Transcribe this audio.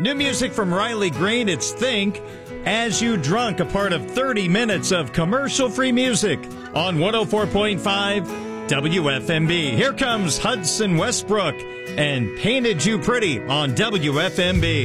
New music from Riley Green, it's Think As You Drunk, a part of 30 minutes of commercial-free music on 104.5 WFMB. Here comes Hudson Westbrook and Painted You Pretty on WFMB.